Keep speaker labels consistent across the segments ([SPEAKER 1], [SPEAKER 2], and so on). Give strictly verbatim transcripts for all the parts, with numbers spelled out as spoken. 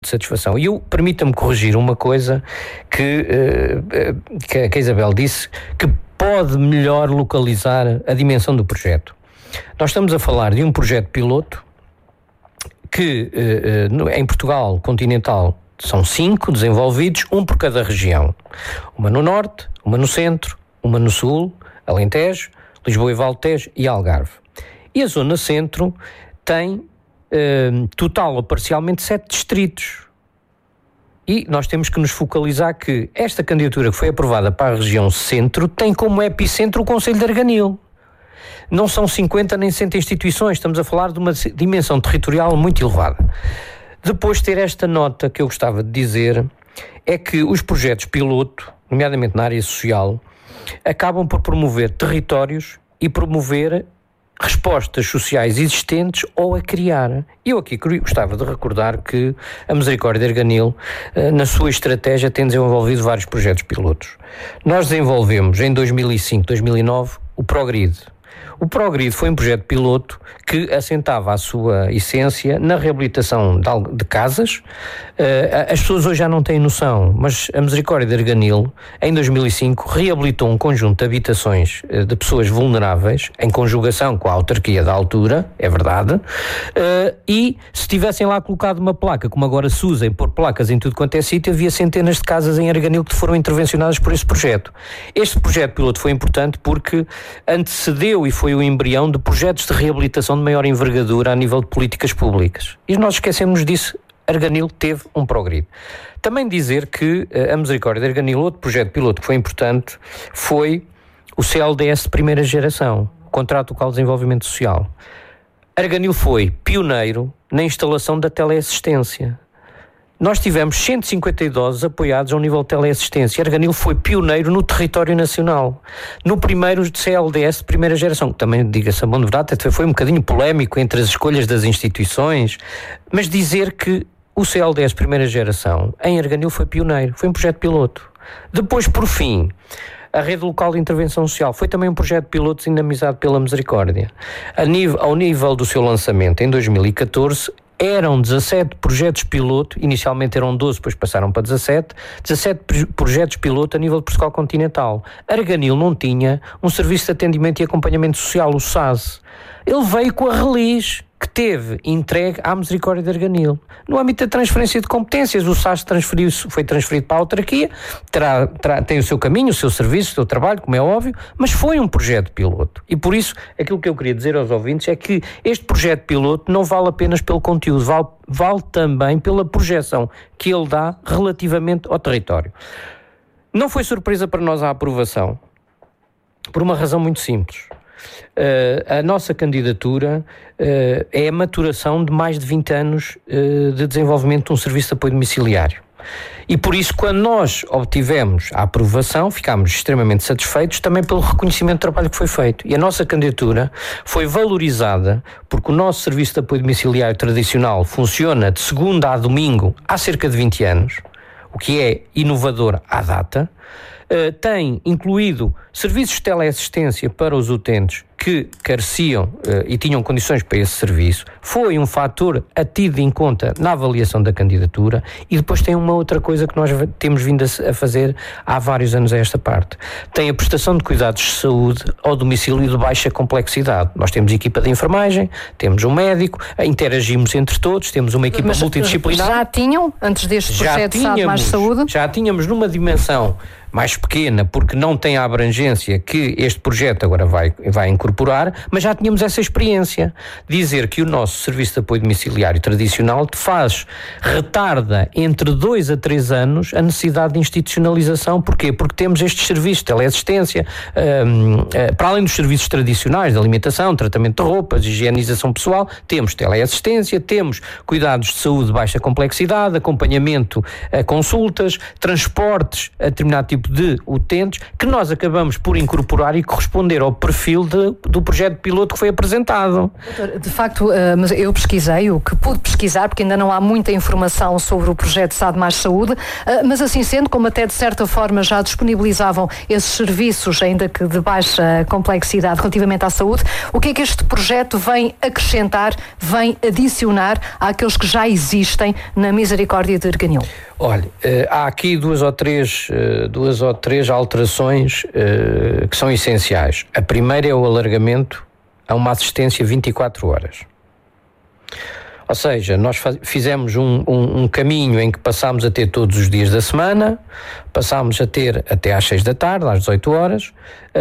[SPEAKER 1] de satisfação. E eu, permita-me corrigir uma coisa que, uh, que, que a Isabel disse, que pode melhor localizar a dimensão do projeto. Nós estamos a falar de um projeto piloto que uh, uh, em Portugal continental são cinco desenvolvidos, um por cada região. Uma no norte, uma no centro, uma no sul, Alentejo, Lisboa e Val Tejo e Algarve. E a zona centro tem Uh, total ou parcialmente sete distritos. E nós temos que nos focalizar que esta candidatura que foi aprovada para a região centro tem como epicentro o Concelho de Arganil. Não são cinquenta nem cem instituições, estamos a falar de uma dimensão territorial muito elevada. Depois de ter esta nota que eu gostava de dizer, é que os projetos piloto, nomeadamente na área social, acabam por promover territórios e promover respostas sociais existentes ou a criar. Eu aqui gostava de recordar que a Misericórdia de Arganil, na sua estratégia, tem desenvolvido vários projetos pilotos. Nós desenvolvemos em dois mil e cinco, dois mil e nove o Progrid. O Progrid foi um projeto piloto que assentava a sua essência na reabilitação de, de casas. Uh, as pessoas hoje já não têm noção, mas a Misericórdia de Arganil, em dois mil e cinco, reabilitou um conjunto de habitações uh, de pessoas vulneráveis, em conjugação com a autarquia da altura, é verdade, uh, e se tivessem lá colocado uma placa, como agora se usa em pôr placas em tudo quanto é sítio, havia centenas de casas em Arganil que foram intervencionadas por esse projeto. Este projeto piloto foi importante porque antecedeu e foi o embrião de projetos de reabilitação de maior envergadura a nível de políticas públicas. E nós esquecemos disso, Arganil teve um Progrid. Também dizer que a Misericórdia de Arganil, outro projeto piloto que foi importante, foi o C L D S de primeira geração, Contrato Local de Desenvolvimento Social. Arganil foi pioneiro na instalação da teleassistência. Nós tivemos cento e cinquenta idosos apoiados ao nível de teleassistência. Arganil foi pioneiro no território nacional. No primeiro C L D S de primeira geração, que também, diga-se a bom de verdade, foi um bocadinho polémico entre as escolhas das instituições, mas dizer que o C L D S de primeira geração em Arganil foi pioneiro, foi um projeto piloto. Depois, por fim, a Rede Local de Intervenção Social foi também um projeto piloto dinamizado pela Misericórdia. A nível, ao nível do seu lançamento em dois mil e catorze, eram dezassete projetos piloto, inicialmente eram doze, depois passaram para dezassete, dezassete projetos piloto a nível de Portugal continental. Arganil não tinha um serviço de atendimento e acompanhamento social, o S A S. Ele veio com a Release, que teve entregue à Misericórdia de Arganil. No âmbito da transferência de competências, o S A S transferiu, foi transferido para a autarquia, terá, terá, tem o seu caminho, o seu serviço, o seu trabalho, como é óbvio, mas foi um projeto piloto. E por isso, aquilo que eu queria dizer aos ouvintes é que este projeto piloto não vale apenas pelo conteúdo, vale, vale também pela projeção que ele dá relativamente ao território. Não foi surpresa para nós a aprovação, por uma razão muito simples. Uh, a nossa candidatura uh, é a maturação de mais de vinte anos uh, de desenvolvimento de um serviço de apoio domiciliário. E por isso, quando nós obtivemos a aprovação, ficámos extremamente satisfeitos também pelo reconhecimento do trabalho que foi feito. E a nossa candidatura foi valorizada porque o nosso serviço de apoio domiciliário tradicional funciona de segunda a domingo há cerca de vinte anos, o que é inovador à data. Uh, tem incluído serviços de teleassistência para os utentes que careciam uh, e tinham condições para esse serviço. Foi um fator a tido em conta na avaliação da candidatura. E depois tem uma outra coisa que nós temos vindo a, a fazer há vários anos a esta parte. Tem a prestação de cuidados de saúde ao domicílio de baixa complexidade. Nós temos equipa de enfermagem, temos um médico, interagimos entre todos, temos uma equipa
[SPEAKER 2] Mas
[SPEAKER 1] multidisciplinar.
[SPEAKER 2] Já tinham, antes deste projeto de S A D Mais Saúde?
[SPEAKER 1] Já tínhamos numa dimensão mais pequena, porque não tem a abrangência que este projeto agora vai, vai incorporar, mas já tínhamos essa experiência. Dizer que o nosso serviço de apoio domiciliário tradicional faz, retarda entre dois a três anos a necessidade de institucionalização. Porquê? Porque temos estes serviços de teleassistência, um, uh, para além dos serviços tradicionais de alimentação, tratamento de roupas, higienização pessoal, temos teleassistência, temos cuidados de saúde de baixa complexidade, acompanhamento a consultas, transportes a determinado tipo tipo de utentes que nós acabamos por incorporar e corresponder ao perfil de, do projeto piloto que foi apresentado.
[SPEAKER 2] Doutor, de facto, mas eu pesquisei o que pude pesquisar, porque ainda não há muita informação sobre o projeto SAD Mais Saúde, mas assim sendo, como até de certa forma já disponibilizavam esses serviços, ainda que de baixa complexidade relativamente à saúde, o que é que este projeto vem acrescentar, vem adicionar àqueles que já existem na Misericórdia de Arganil?
[SPEAKER 1] Olha, há aqui duas ou três, duas ou três alterações que são essenciais. A primeira é o alargamento a uma assistência vinte e quatro horas. Ou seja, nós faz, fizemos um, um, um caminho em que passámos a ter todos os dias da semana, passámos a ter até às seis da tarde, às dezoito horas.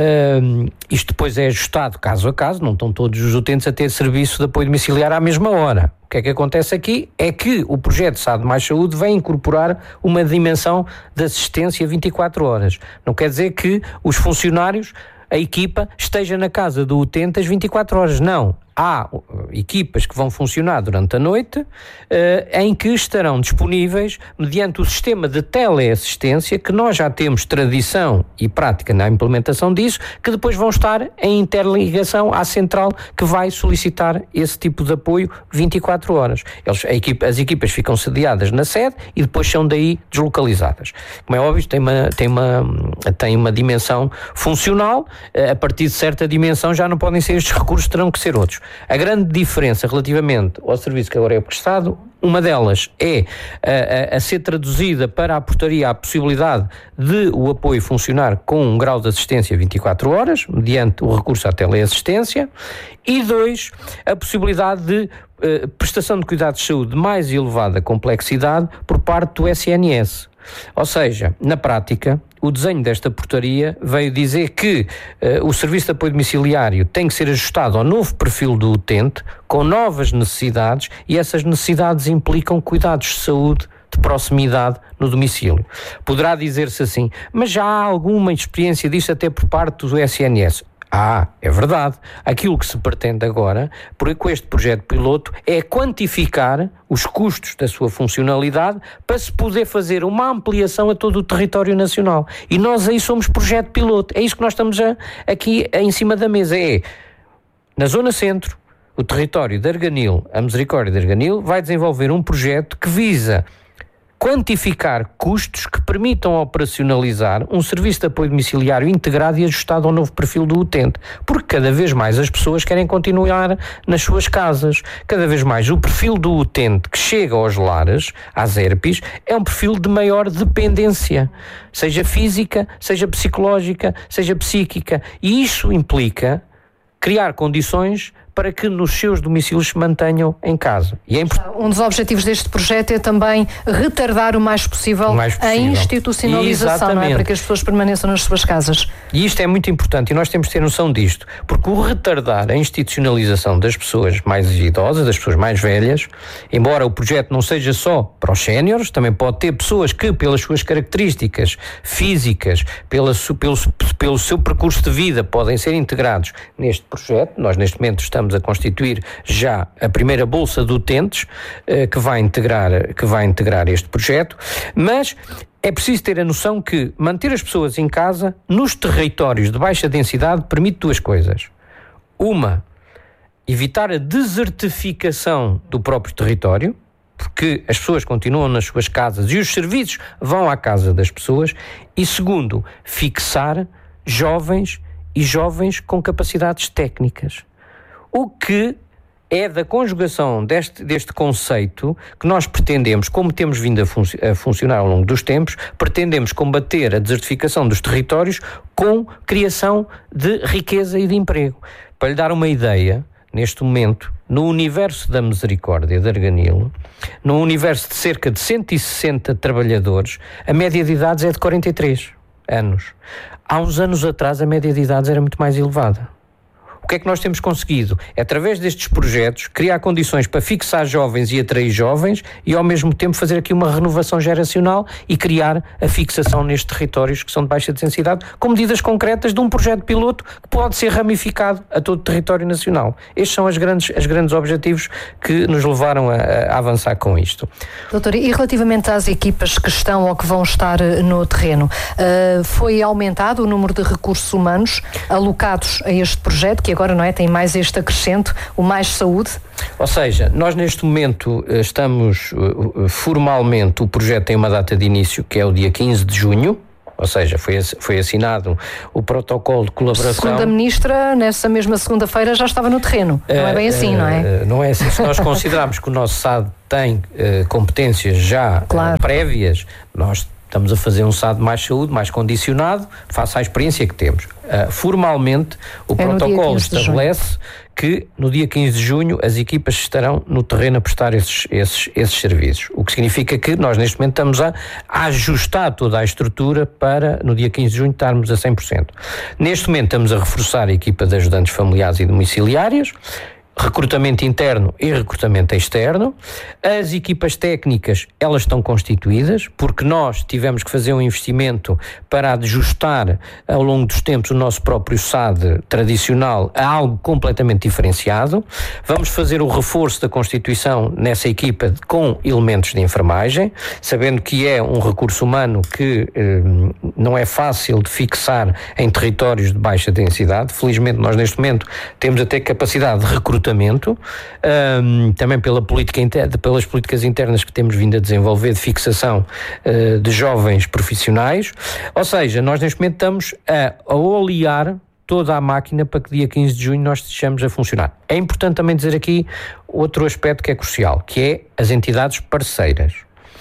[SPEAKER 1] Uh, isto depois é ajustado caso a caso, não estão todos os utentes a ter serviço de apoio domiciliar à mesma hora. O que é que acontece aqui? É que o projeto SAD Mais Saúde vem incorporar uma dimensão de assistência vinte e quatro horas. Não quer dizer que os funcionários, a equipa, esteja na casa do utente às vinte e quatro horas, não. Há equipas que vão funcionar durante a noite, eh, em que estarão disponíveis mediante o sistema de teleassistência, que nós já temos tradição e prática na implementação disso, que depois vão estar em interligação à central que vai solicitar esse tipo de apoio vinte e quatro horas. Eles, a equipa, as equipas ficam sediadas na sede e depois são daí deslocalizadas. Como é óbvio, tem uma, tem uma, tem uma dimensão funcional, a partir de certa dimensão já não podem ser estes recursos, terão que ser outros. A grande diferença relativamente ao serviço que agora é prestado, uma delas é a, a, a ser traduzida para a portaria a possibilidade de o apoio funcionar com um grau de assistência vinte e quatro horas, mediante o recurso à teleassistência, e dois, a possibilidade de uh, prestação de cuidados de saúde de mais elevada complexidade por parte do S N S. Ou seja, na prática, o desenho desta portaria veio dizer que uh, o serviço de apoio domiciliário tem que ser ajustado ao novo perfil do utente, com novas necessidades, e essas necessidades implicam cuidados de saúde de proximidade no domicílio. Poderá dizer-se assim, mas já há alguma experiência disso até por parte do S N S? Ah, é verdade. Aquilo que se pretende agora, por, com este projeto piloto, é quantificar os custos da sua funcionalidade para se poder fazer uma ampliação a todo o território nacional. E nós aí somos projeto piloto. É isso que nós estamos a, aqui a, em cima da mesa. É, na Zona Centro, o território de Arganil, a Misericórdia de Arganil, vai desenvolver um projeto que visa quantificar custos que permitam operacionalizar um serviço de apoio domiciliário integrado e ajustado ao novo perfil do utente, porque cada vez mais as pessoas querem continuar nas suas casas, cada vez mais o perfil do utente que chega aos lares, às E R Ps, é um perfil de maior dependência, seja física, seja psicológica, seja psíquica, e isso implica criar condições para que nos seus domicílios se mantenham em casa. E é import...
[SPEAKER 2] Um dos objetivos deste projeto é também retardar o mais possível, o mais possível. a institucionalização, não é? Para que as pessoas permaneçam nas suas casas.
[SPEAKER 1] E isto é muito importante e nós temos de ter noção disto, porque o retardar a institucionalização das pessoas mais idosas, das pessoas mais velhas, embora o projeto não seja só para os séniores, também pode ter pessoas que, pelas suas características físicas, pela, pelo, pelo seu percurso de vida, podem ser integrados neste projeto. Nós neste momento estamos a constituir já a primeira bolsa de utentes eh, que vai integrar, que vai integrar este projeto, mas é preciso ter a noção que manter as pessoas em casa nos territórios de baixa densidade permite duas coisas. Uma, evitar a desertificação do próprio território, porque as pessoas continuam nas suas casas e os serviços vão à casa das pessoas. E segundo, fixar jovens e jovens com capacidades técnicas. O que é da conjugação deste, deste conceito que nós pretendemos, como temos vindo a, fun- a funcionar ao longo dos tempos, pretendemos combater a desertificação dos territórios com criação de riqueza e de emprego. Para lhe dar uma ideia, neste momento, no universo da Misericórdia de Arganil, no universo de cerca de cento e sessenta trabalhadores, a média de idades é de quarenta e três anos. Há uns anos atrás a média de idades era muito mais elevada. O que é que nós temos conseguido? É, através destes projetos, criar condições para fixar jovens e atrair jovens e, ao mesmo tempo, fazer aqui uma renovação geracional e criar a fixação nestes territórios que são de baixa densidade, com medidas concretas de um projeto piloto que pode ser ramificado a todo o território nacional. Estes são as grandes, os grandes objetivos que nos levaram a, a avançar com isto.
[SPEAKER 2] Doutor, e relativamente às equipas que estão ou que vão estar no terreno, uh, foi aumentado o número de recursos humanos alocados a este projeto, que agora, não é, tem mais este acrescento, o Mais Saúde?
[SPEAKER 1] Ou seja, nós neste momento estamos formalmente, o projeto tem uma data de início que é o dia quinze de junho, ou seja, foi, foi assinado o protocolo de colaboração.
[SPEAKER 2] Segundo a Ministra, nessa mesma segunda-feira já estava no terreno. Não é bem assim, não é?
[SPEAKER 1] Não é assim. Se nós considerarmos que o nosso S A D tem uh, competências já claro. uh, prévias, nós estamos a fazer um S A D mais saúde, mais condicionado, face à experiência que temos. Uh, formalmente, o é protocolo estabelece que no dia quinze de junho as equipas estarão no terreno a prestar esses, esses, esses serviços. O que significa que nós neste momento estamos a, a ajustar toda a estrutura para no dia quinze de junho estarmos a cem por cento. Neste momento estamos a reforçar a equipa de ajudantes familiares e domiciliários, recrutamento interno e recrutamento externo. As equipas técnicas, elas estão constituídas, porque nós tivemos que fazer um investimento para ajustar ao longo dos tempos o nosso próprio S A D tradicional a algo completamente diferenciado. Vamos fazer o reforço da constituição nessa equipa com elementos de enfermagem, sabendo que é um recurso humano que eh, não é fácil de fixar em territórios de baixa densidade. Felizmente nós neste momento temos até capacidade de recrutamento, um, também pela política interna, pelas políticas internas que temos vindo a desenvolver de fixação uh, de jovens profissionais. Ou seja, nós neste momento estamos a, a olear toda a máquina para que dia quinze de junho nós estejamos a funcionar. É importante também dizer aqui outro aspecto que é crucial, que é as entidades parceiras.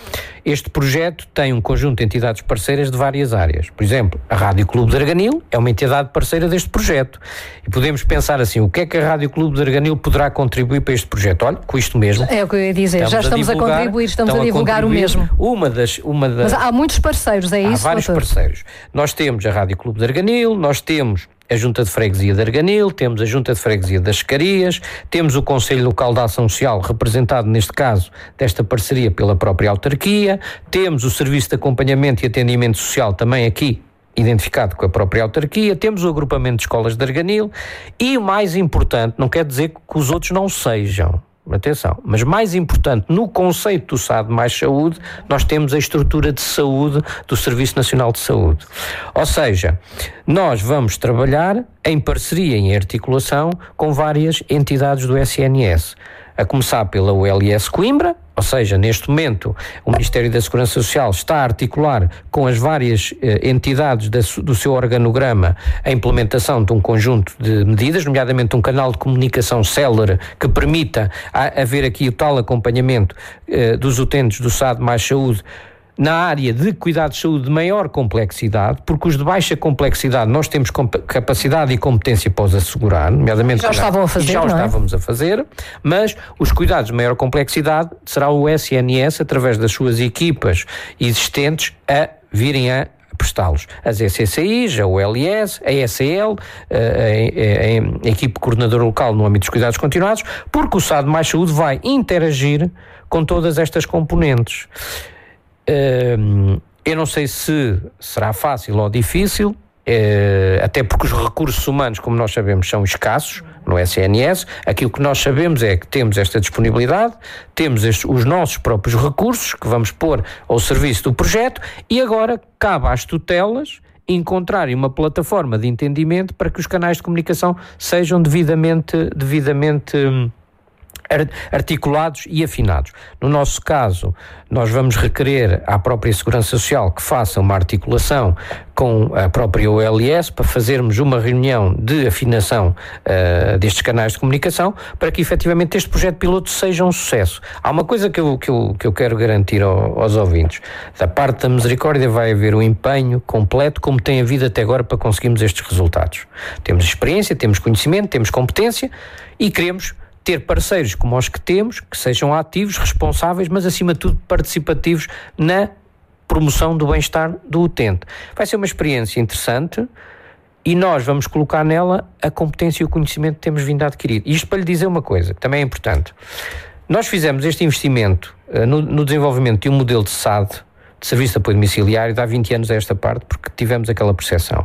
[SPEAKER 1] Este projeto tem um conjunto de entidades parceiras de várias áreas. Por exemplo, a Rádio Clube de Arganil é uma entidade parceira deste projeto. E podemos pensar assim, o que é que a Rádio Clube de Arganil poderá contribuir para este projeto? Olha, com isto mesmo.
[SPEAKER 2] É o que eu ia dizer, estamos já estamos a, divulgar, a contribuir, estamos a divulgar a o mesmo.
[SPEAKER 1] Uma das, uma das...
[SPEAKER 2] Mas há muitos parceiros, é isso?
[SPEAKER 1] Há vários doutor? parceiros. Nós temos a Rádio Clube de Arganil, nós temos a Junta de Freguesia de Arganil, temos a Junta de Freguesia das Secarias, temos o Conselho Local de Ação Social, representado neste caso desta parceria pela própria autarquia, temos o Serviço de Acompanhamento e Atendimento Social também aqui identificado com a própria autarquia, temos o agrupamento de escolas de Arganil e o mais importante, não quer dizer que os outros não sejam, atenção, mas mais importante, no conceito do S A D mais saúde, nós temos a estrutura de saúde do Serviço Nacional de Saúde. Ou seja, nós vamos trabalhar em parceria, em articulação com várias entidades do S N S, a começar pela U L S Coimbra, ou seja, neste momento o Ministério da Segurança Social está a articular com as várias eh, entidades da, do seu organograma a implementação de um conjunto de medidas, nomeadamente um canal de comunicação célere que permita a, haver aqui o tal acompanhamento eh, dos utentes do S A D mais saúde na área de cuidados de saúde de maior complexidade, porque os de baixa complexidade nós temos capacidade e competência para os assegurar, nomeadamente
[SPEAKER 2] já estavam a fazer,
[SPEAKER 1] já
[SPEAKER 2] não
[SPEAKER 1] o
[SPEAKER 2] é?
[SPEAKER 1] estávamos a fazer, mas os cuidados de maior complexidade será o S N S, através das suas equipas existentes, a virem a prestá-los. As S C Is, a U L S, a S L, a, a, a, a equipe coordenadora local no âmbito dos cuidados continuados, porque o S A D mais saúde vai interagir com todas estas componentes. Eu não sei se será fácil ou difícil, até porque os recursos humanos, como nós sabemos, são escassos no S N S. Aquilo que nós sabemos é que temos esta disponibilidade, temos estes, os nossos próprios recursos que vamos pôr ao serviço do projeto e agora cabe às tutelas encontrarem uma plataforma de entendimento para que os canais de comunicação sejam devidamente, devidamente articulados e afinados. No nosso caso, nós vamos requerer à própria Segurança Social que faça uma articulação com a própria U L S para fazermos uma reunião de afinação uh, destes canais de comunicação para que efetivamente este projeto piloto seja um sucesso. Há uma coisa que eu, que eu, que eu quero garantir ao, aos ouvintes. Da parte da Misericórdia vai haver um empenho completo como tem havido até agora para conseguirmos estes resultados. Temos experiência, temos conhecimento, temos competência e queremos ter parceiros como os que temos, que sejam ativos, responsáveis, mas acima de tudo participativos na promoção do bem-estar do utente. Vai ser uma experiência interessante e nós vamos colocar nela a competência e o conhecimento que temos vindo a adquirir. Isto para lhe dizer uma coisa, que também é importante. Nós fizemos este investimento uh, no, no desenvolvimento de um modelo de S A D, de Serviço de Apoio Domiciliário, de há vinte anos a esta parte, porque tivemos aquela percepção.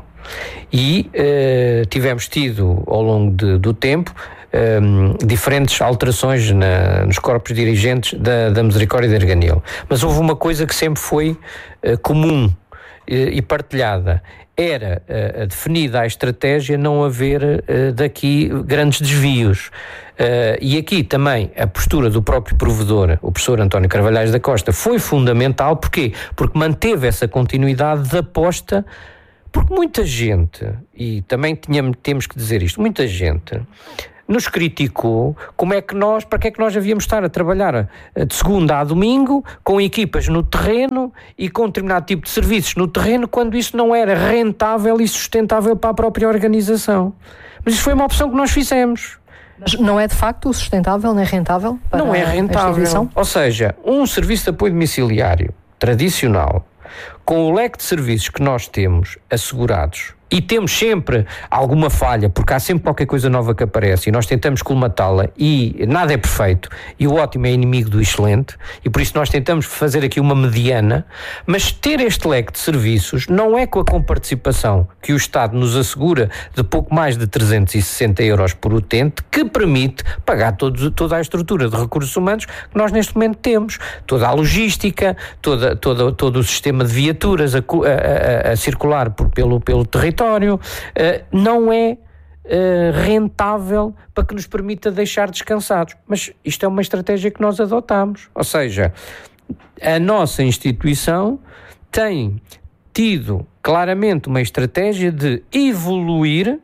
[SPEAKER 1] E uh, tivemos tido, ao longo de, do tempo, um, diferentes alterações na, nos corpos dirigentes da, da Misericórdia de Arganil. Mas houve uma coisa que sempre foi uh, comum uh, e partilhada. Era uh, definida a estratégia não haver uh, daqui grandes desvios. Uh, e aqui também a postura do próprio provedor, o professor António Carvalhais da Costa, foi fundamental. Porquê? Porque manteve essa continuidade de aposta, porque muita gente, e também tínhamos, temos que dizer isto, muita gente nos criticou como é que nós, para que é que nós havíamos de estar a trabalhar de segunda a domingo com equipas no terreno e com determinado tipo de serviços no terreno, quando isso não era rentável e sustentável para a própria organização. Mas isso foi uma opção que nós fizemos.
[SPEAKER 2] Mas não é de facto sustentável, nem rentável para
[SPEAKER 1] não é rentável. Ou seja, um serviço de apoio domiciliário tradicional, com o leque de serviços que nós temos assegurados, e temos sempre alguma falha, porque há sempre qualquer coisa nova que aparece e nós tentamos colmatá-la, e nada é perfeito, e o ótimo é inimigo do excelente, e por isso nós tentamos fazer aqui uma mediana. Mas ter este leque de serviços não é com a comparticipação que o Estado nos assegura de pouco mais de trezentos e sessenta euros por utente, que permite pagar todos, toda a estrutura de recursos humanos que nós neste momento temos, toda a logística, toda, toda, todo o sistema de viaturas a, a, a, a circular por, pelo, pelo território. Uh, não é uh, rentável para que nos permita deixar descansados. Mas isto é uma estratégia que nós adotamos. Ou seja, a nossa instituição tem tido claramente uma estratégia de evoluir,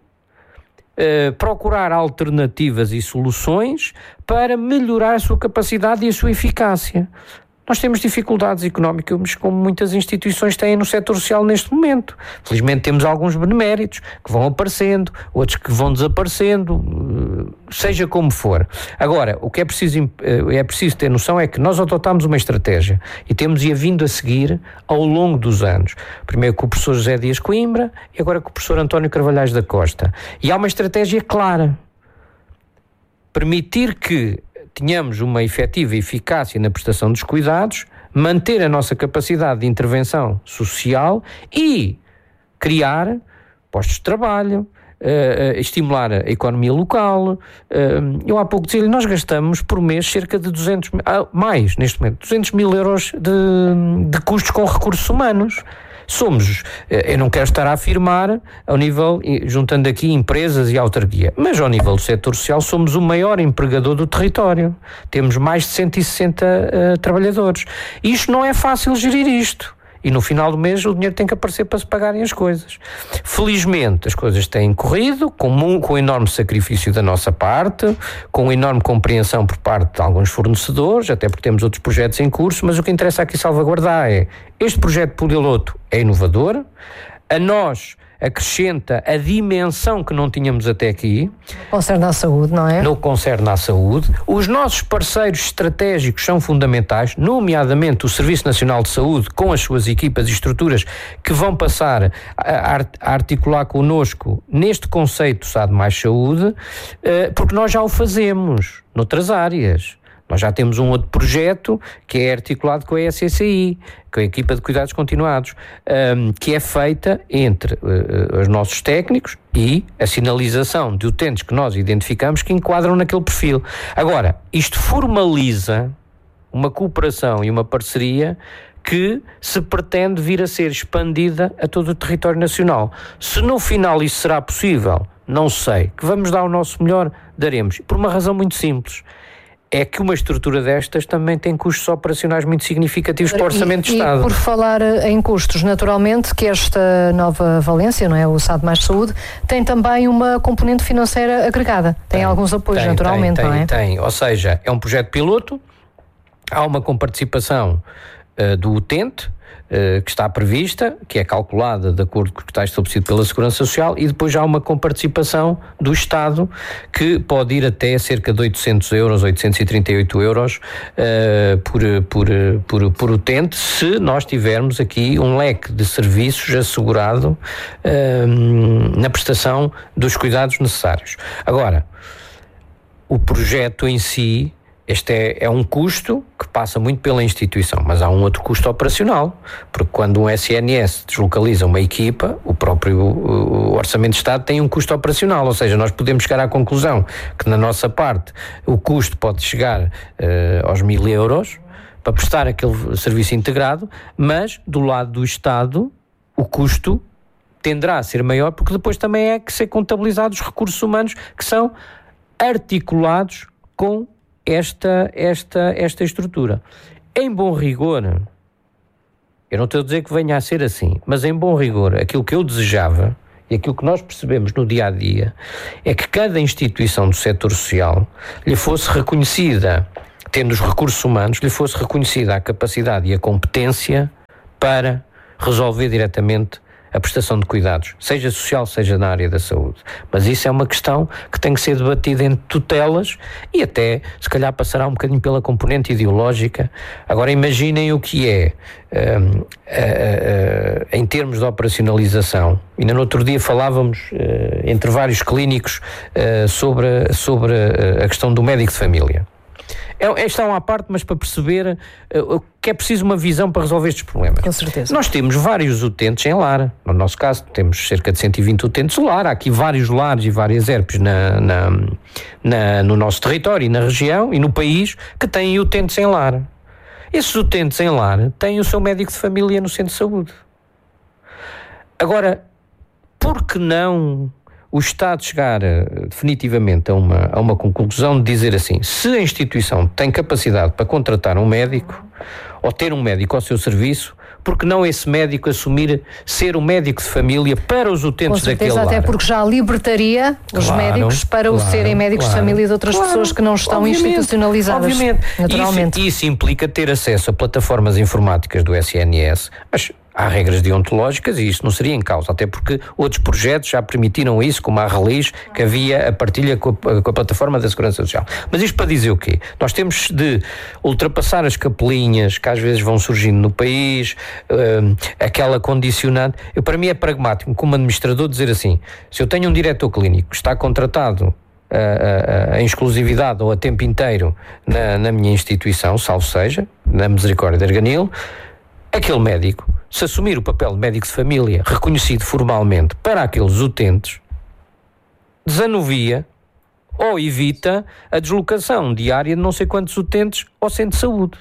[SPEAKER 1] uh, procurar alternativas e soluções para melhorar a sua capacidade e a sua eficácia. Nós temos dificuldades económicas, como muitas instituições têm no setor social neste momento. Felizmente temos alguns beneméritos que vão aparecendo, outros que vão desaparecendo, seja como for. Agora, o que é preciso, é preciso ter noção é que nós adotámos uma estratégia e temos-a vindo a seguir ao longo dos anos. Primeiro com o professor José Dias Coimbra e agora com o professor António Carvalhais da Costa. E há uma estratégia clara. Permitir que tenhamos uma efetiva eficácia na prestação dos cuidados, manter a nossa capacidade de intervenção social e criar postos de trabalho, uh, estimular a economia local. Uh, eu há pouco dizia-lhe, nós gastamos por mês cerca de duzentos, ah, mais neste momento, duzentos mil euros de, de custos com recursos humanos. Somos, eu não quero estar a afirmar ao nível, juntando aqui empresas e autarquia, mas ao nível do setor social somos o maior empregador do território. Temos mais de cento e sessenta uh, trabalhadores. E isto não é fácil gerir isto. E no final do mês o dinheiro tem que aparecer para se pagarem as coisas. Felizmente as coisas têm corrido com, com enorme sacrifício da nossa parte, com enorme compreensão por parte de alguns fornecedores, até porque temos outros projetos em curso, mas o que interessa aqui salvaguardar é, este projeto piloto é inovador, a nós acrescenta a dimensão que não tínhamos até aqui.
[SPEAKER 2] Concerne à saúde, não é?
[SPEAKER 1] No que concerne à saúde. Os nossos parceiros estratégicos são fundamentais, nomeadamente o Serviço Nacional de Saúde, com as suas equipas e estruturas que vão passar a, a articular connosco neste conceito de S A D mais saúde, porque nós já o fazemos noutras áreas. Nós já temos um outro projeto que é articulado com a E S C I, com a equipa de cuidados continuados, um, que é feita entre uh, os nossos técnicos e a sinalização de utentes que nós identificamos que enquadram naquele perfil. Agora, isto formaliza uma cooperação e uma parceria que se pretende vir a ser expandida a todo o território nacional. Se no final isso será possível, não sei. Que vamos dar o nosso melhor, daremos. Por uma razão muito simples. É que uma estrutura destas também tem custos operacionais muito significativos para o Orçamento de Estado.
[SPEAKER 2] E por falar em custos, naturalmente que esta nova valência, não é, o S A D mais saúde, tem também uma componente financeira agregada. Tem, tem alguns apoios, tem, naturalmente,
[SPEAKER 1] tem,
[SPEAKER 2] não é?
[SPEAKER 1] Tem, tem. Ou seja, é um projeto piloto, há uma comparticipação uh, do utente, uh, que está prevista, que é calculada de acordo com o que está estabelecido pela Segurança Social, e depois já há uma comparticipação do Estado que pode ir até cerca de oitocentos euros, oitocentos e trinta e oito euros uh, por, por, por, por utente, se nós tivermos aqui um leque de serviços assegurado uh, na prestação dos cuidados necessários. Agora, o projeto em si, este é, é um custo que passa muito pela instituição, mas há um outro custo operacional, porque quando um S N S deslocaliza uma equipa, o próprio o Orçamento de Estado tem um custo operacional, ou seja, nós podemos chegar à conclusão que na nossa parte o custo pode chegar uh, aos mil euros para prestar aquele serviço integrado, mas do lado do Estado o custo tenderá a ser maior, porque depois também é que ser contabilizados os recursos humanos que são articulados com esta, esta, esta estrutura. Em bom rigor, eu não estou a dizer que venha a ser assim, mas em bom rigor, aquilo que eu desejava e aquilo que nós percebemos no dia-a-dia é que cada instituição do setor social lhe fosse reconhecida, tendo os recursos humanos, lhe fosse reconhecida a capacidade e a competência para resolver diretamente a prestação de cuidados, seja social, seja na área da saúde. Mas isso é uma questão que tem que ser debatida entre tutelas e até, se calhar, passará um bocadinho pela componente ideológica. Agora, imaginem o que é, um, uh, uh, uh, em termos de operacionalização. Ainda no outro dia falávamos, uh, entre vários clínicos, uh, sobre, sobre a questão do médico de família. É, esta é uma parte, mas para perceber uh, que é preciso uma visão para resolver estes problemas.
[SPEAKER 2] Com certeza.
[SPEAKER 1] Nós temos vários utentes em lar. No nosso caso, temos cerca de cento e vinte utentes no lar. Há aqui vários lares e várias E R Ps na, na, na, no nosso território e na região e no país que têm utentes em lar. Esses utentes em lar têm o seu médico de família no centro de saúde. Agora, por que não o Estado chegar uh, definitivamente a uma, a uma conclusão de dizer assim, se a instituição tem capacidade para contratar um médico ou ter um médico ao seu serviço, porque não esse médico assumir ser o médico de família para os utentes daquele lar?
[SPEAKER 2] Até porque já libertaria os claro, médicos para claro, o serem médicos claro, de família de outras claro, pessoas que não estão institucionalizadas. Obviamente. Naturalmente.
[SPEAKER 1] Isso, isso implica ter acesso a plataformas informáticas do S N S, mas há regras deontológicas e isso não seria em causa, até porque outros projetos já permitiram isso, como a Relis, que havia a partilha com a, com a plataforma da Segurança Social. Mas isto para dizer o quê? Nós temos de ultrapassar as capelinhas que às vezes vão surgindo no país, uh, aquela condicionante. Eu, para mim é pragmático, como administrador, dizer assim, se eu tenho um diretor clínico que está contratado a, a, a exclusividade ou a tempo inteiro na, na minha instituição, salvo seja, na Misericórdia de Arganil, aquele médico, se assumir o papel de médico de família reconhecido formalmente para aqueles utentes, desanuvia ou evita a deslocação diária de não sei quantos utentes ao centro de saúde.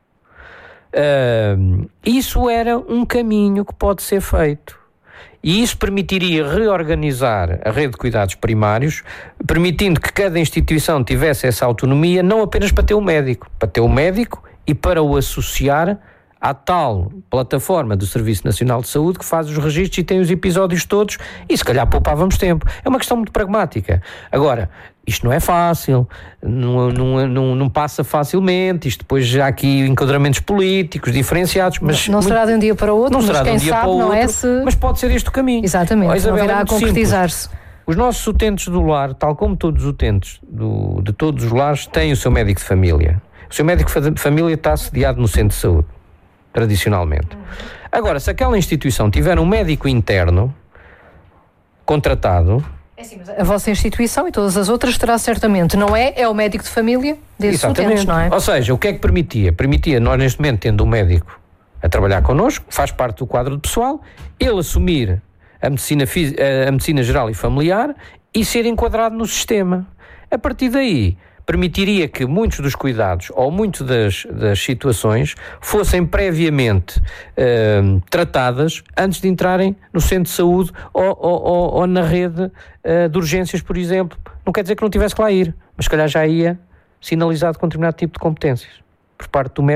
[SPEAKER 1] Uh, isso era um caminho que pode ser feito. E isso permitiria reorganizar a rede de cuidados primários, permitindo que cada instituição tivesse essa autonomia, não apenas para ter o médico, para ter o médico e para o associar à tal plataforma do Serviço Nacional de Saúde que faz os registros e tem os episódios todos e se calhar poupávamos tempo. É uma questão muito pragmática. Agora, isto não é fácil, não, não, não, não passa facilmente, isto depois já há aqui enquadramentos políticos diferenciados, mas...
[SPEAKER 2] Não, não será de um dia para o outro,
[SPEAKER 1] não
[SPEAKER 2] mas
[SPEAKER 1] será
[SPEAKER 2] quem
[SPEAKER 1] de um dia
[SPEAKER 2] sabe
[SPEAKER 1] para o
[SPEAKER 2] não
[SPEAKER 1] outro,
[SPEAKER 2] é se...
[SPEAKER 1] mas pode ser este o caminho.
[SPEAKER 2] Exatamente,
[SPEAKER 1] Isabel,
[SPEAKER 2] não virá
[SPEAKER 1] é
[SPEAKER 2] a concretizar-se.
[SPEAKER 1] Os nossos utentes do lar, tal como todos os utentes do, de todos os lares, têm o seu médico de família. O seu médico de família está sediado no centro de saúde, tradicionalmente. Agora, se aquela instituição tiver um médico interno contratado...
[SPEAKER 2] É sim, mas a vossa instituição e todas as outras terá certamente, não é? É o médico de família desses utentes, não é?
[SPEAKER 1] Ou seja, o que é que permitia? Permitia, nós neste momento tendo um médico a trabalhar connosco, faz parte do quadro de pessoal, ele assumir a medicina, a medicina geral e familiar e ser enquadrado no sistema. A partir daí, permitiria que muitos dos cuidados ou muitas das, das situações fossem previamente eh, tratadas antes de entrarem no centro de saúde ou, ou, ou, ou na rede eh, de urgências, por exemplo. Não quer dizer que não tivesse que lá ir, mas se calhar já ia sinalizado com determinado tipo de competências por parte do médico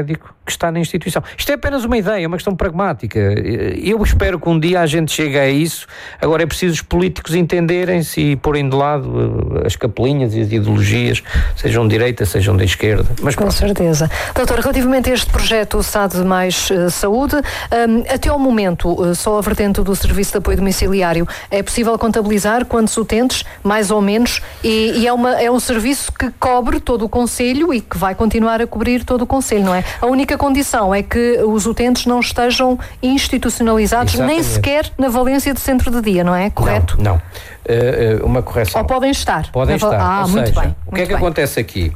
[SPEAKER 1] que está na instituição. Isto é apenas uma ideia, uma questão pragmática. Eu espero que um dia a gente chegue a isso. Agora é preciso os políticos entenderem-se e porem de lado as capelinhas e as ideologias, sejam de direita, sejam de esquerda. Mas
[SPEAKER 2] com certeza. Doutor, relativamente a este projeto, o S A D Mais uh, Saúde, um, até ao momento, uh, só a vertente do Serviço de Apoio Domiciliário, é possível contabilizar quantos utentes, mais ou menos, e, e é, uma, é um serviço que cobre todo o concelho e que vai continuar a cobrir todo o concelho, não é? A única condição é que os utentes não estejam institucionalizados. Exatamente. Nem sequer na valência de centro de dia, não é? Correto?
[SPEAKER 1] Não, não. Uh, uma correção.
[SPEAKER 2] Ou podem estar?
[SPEAKER 1] Podem estar.
[SPEAKER 2] Ah,
[SPEAKER 1] Ou
[SPEAKER 2] muito
[SPEAKER 1] seja,
[SPEAKER 2] bem.
[SPEAKER 1] O que é que
[SPEAKER 2] bem.
[SPEAKER 1] acontece aqui?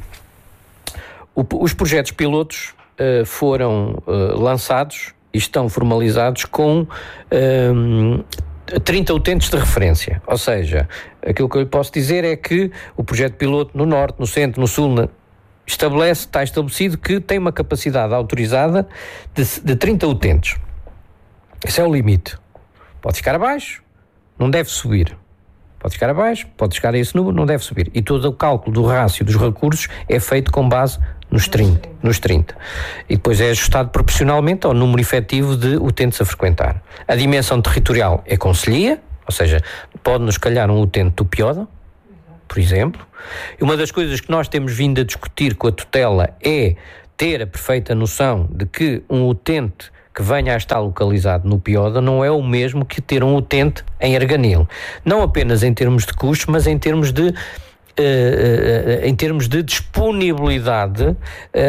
[SPEAKER 1] O, os projetos pilotos uh, foram uh, lançados e estão formalizados com um, trinta utentes de referência. Ou seja, aquilo que eu lhe posso dizer é que o projeto piloto no Norte, no Centro, no Sul, na, estabelece, está estabelecido que tem uma capacidade autorizada de, de trinta utentes. Esse é o limite. Pode ficar abaixo, não deve subir. Pode ficar abaixo, pode chegar a esse número, não deve subir. E todo o cálculo do rácio dos recursos é feito com base nos trinta, nos trinta. E depois é ajustado proporcionalmente ao número efetivo de utentes a frequentar. A dimensão territorial é concelhia, ou seja, pode-nos calhar um utente do Pioda, por exemplo. E uma das coisas que nós temos vindo a discutir com a tutela é ter a perfeita noção de que um utente que venha a estar localizado no Pioda não é o mesmo que ter um utente em Arganil. Não apenas em termos de custos, mas em termos de, uh, uh, em termos de disponibilidade uh,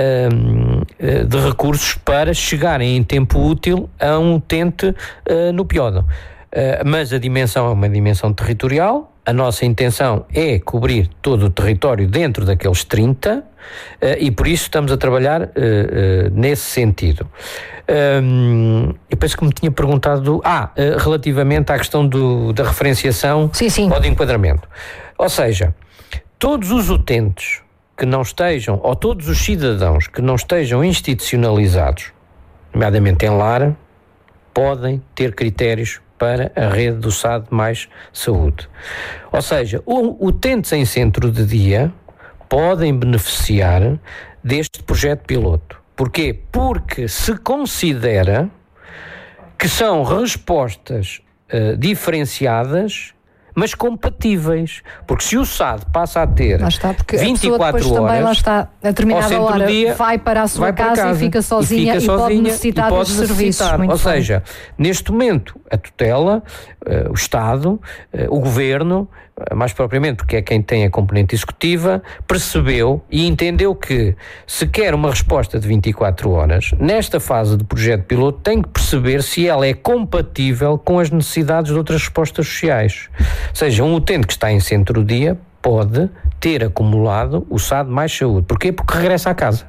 [SPEAKER 1] uh, de recursos para chegarem em tempo útil a um utente uh, no Pioda. Uh, mas a dimensão é uma dimensão territorial. A nossa intenção é cobrir todo o território dentro daqueles trinta uh, e por isso estamos a trabalhar uh, uh, nesse sentido. Um, eu penso que me tinha perguntado ah, uh, relativamente à questão do, da referenciação
[SPEAKER 2] sim, sim.
[SPEAKER 1] ou de enquadramento. Ou seja, todos os utentes que não estejam, ou todos os cidadãos que não estejam institucionalizados, nomeadamente em lar, podem ter critérios para a rede do S A D Mais Saúde. Ou seja, utentes em centro de dia podem beneficiar deste projeto piloto. Porquê? Porque se considera que são respostas uh, diferenciadas, mas compatíveis. Porque se o S A D passa a ter
[SPEAKER 2] lá está, porque
[SPEAKER 1] vinte e quatro
[SPEAKER 2] a pessoa depois
[SPEAKER 1] horas,
[SPEAKER 2] também, lá está, a determinada hora
[SPEAKER 1] dia,
[SPEAKER 2] vai para a sua
[SPEAKER 1] para
[SPEAKER 2] casa,
[SPEAKER 1] casa
[SPEAKER 2] e fica sozinha e, fica
[SPEAKER 1] e
[SPEAKER 2] pode
[SPEAKER 1] sozinha
[SPEAKER 2] necessitar
[SPEAKER 1] e pode
[SPEAKER 2] dos serviços.
[SPEAKER 1] Ou seja, neste momento, a tutela, uh, o Estado, uh, o Governo, uh, mais propriamente porque é quem tem a componente executiva, percebeu e entendeu que se quer uma resposta de vinte e quatro horas, nesta fase do projeto piloto tem que perceber se ela é compatível com as necessidades de outras respostas sociais. Ou seja, um utente que está em centro-dia pode ter acumulado o S A D Mais Saúde. Porquê? Porque regressa à casa.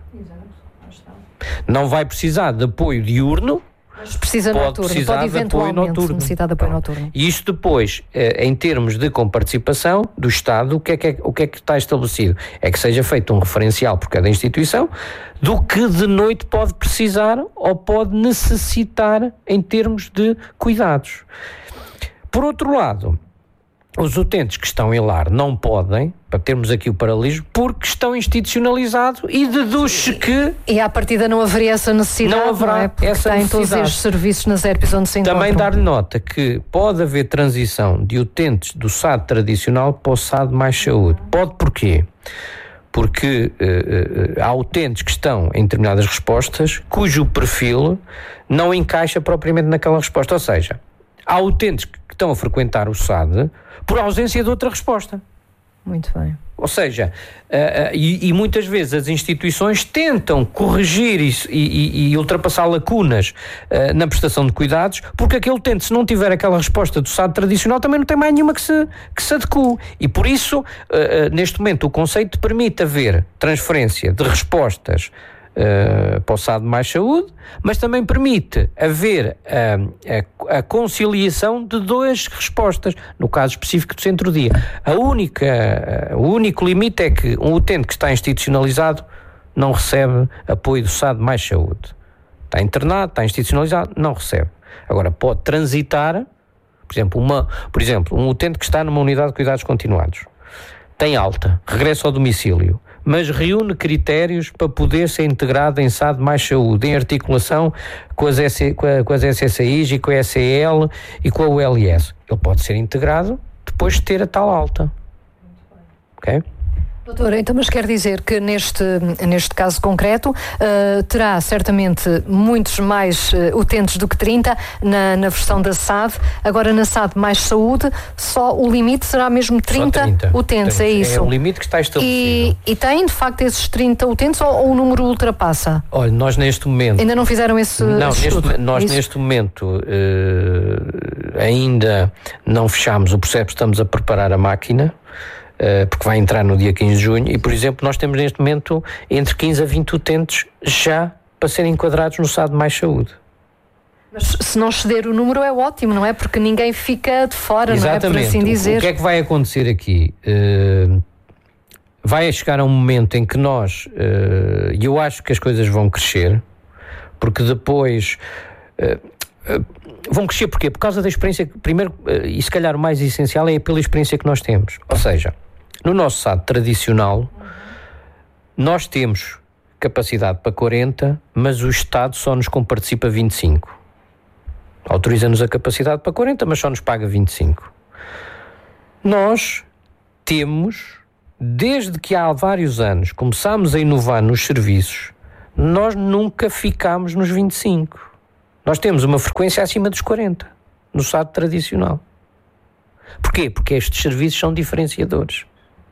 [SPEAKER 1] Não vai precisar de apoio diurno,
[SPEAKER 2] mas precisa
[SPEAKER 1] pode
[SPEAKER 2] noturno,
[SPEAKER 1] precisar
[SPEAKER 2] pode
[SPEAKER 1] de apoio noturno.
[SPEAKER 2] necessitar de apoio noturno.
[SPEAKER 1] E isto depois, em termos de comparticipação do Estado, o que, é que é, o que é que está estabelecido? É que seja feito um referencial por cada instituição do que de noite pode precisar ou pode necessitar em termos de cuidados. Por outro lado, os utentes que estão em lar não podem, para termos aqui o paralelismo, porque estão institucionalizados e deduz-se que...
[SPEAKER 2] E à partida não haveria essa necessidade,
[SPEAKER 1] não haverá
[SPEAKER 2] não é? Porque
[SPEAKER 1] essa
[SPEAKER 2] têm
[SPEAKER 1] necessidade.
[SPEAKER 2] todos estes serviços nas E R Ps onde se encontram.
[SPEAKER 1] Também dar-lhe nota que pode haver transição de utentes do S A D tradicional para o S A D Mais Saúde. Pode porquê? Porque uh, uh, há utentes que estão em determinadas respostas cujo perfil não encaixa propriamente naquela resposta. Ou seja, há utentes que estão a frequentar o S A D por ausência de outra resposta.
[SPEAKER 2] Muito bem.
[SPEAKER 1] Ou seja, uh, uh, e, e muitas vezes as instituições tentam corrigir isso e, e, e ultrapassar lacunas uh, na prestação de cuidados, porque aquele utente, se não tiver aquela resposta do S A D tradicional, também não tem mais nenhuma que se, que se adeque. E por isso, uh, uh, neste momento, o conceito permite haver transferência de respostas Uh, para o S A D Mais Saúde, mas também permite haver uh, a, a conciliação de duas respostas, no caso específico do centro-dia. A única, uh, o único limite é que um utente que está institucionalizado não recebe apoio do S A D Mais Saúde. Está internado, está institucionalizado, não recebe. Agora, pode transitar, por exemplo, uma, por exemplo, um utente que está numa unidade de cuidados continuados, tem alta, regressa ao domicílio, mas reúne critérios para poder ser integrado em S A D mais saúde, em articulação com as, S, com, a, com as S S Is e com a S E L e com a U L S. Ele pode ser integrado depois de ter a tal alta. Ok?
[SPEAKER 2] Doutora, então, mas quer dizer que neste, neste caso concreto uh, terá certamente muitos mais uh, utentes do que trinta na, na versão da S A D. Agora na S A D mais saúde, só o limite será mesmo trinta, trinta utentes, trinta. É isso?
[SPEAKER 1] É o limite que está estabelecido.
[SPEAKER 2] E, e tem de facto esses trinta utentes ou, ou o número ultrapassa?
[SPEAKER 1] Olha, nós neste momento...
[SPEAKER 2] Ainda não fizeram esse
[SPEAKER 1] Não,
[SPEAKER 2] esse
[SPEAKER 1] neste,
[SPEAKER 2] estudo,
[SPEAKER 1] nós
[SPEAKER 2] isso?
[SPEAKER 1] neste momento uh, ainda não fechámos o processo, estamos a preparar a máquina, porque vai entrar no dia quinze de junho e, por exemplo, nós temos neste momento entre quinze a vinte utentes já para serem enquadrados no S A D mais saúde.
[SPEAKER 2] Mas se não ceder o número é ótimo, não é? Porque ninguém fica de fora,
[SPEAKER 1] exatamente,
[SPEAKER 2] não é? Por assim dizer.
[SPEAKER 1] O que é que vai acontecer aqui? Uh, vai chegar a um momento em que nós, e uh, eu acho que as coisas vão crescer, porque depois... Uh, uh, vão crescer porquê? Por causa da experiência, primeiro, uh, e se calhar o mais essencial é pela experiência que nós temos. Ou seja, no nosso S A D tradicional, nós temos capacidade para quarenta, mas o Estado só nos comparticipa vinte e cinco. Autoriza-nos a capacidade para quarenta, mas só nos paga vinte e cinco. Nós temos, desde que há vários anos, começámos a inovar nos serviços, nós nunca ficámos nos vinte e cinco. Nós temos uma frequência acima dos quarenta, no S A D tradicional. Porquê? Porque estes serviços são diferenciadores.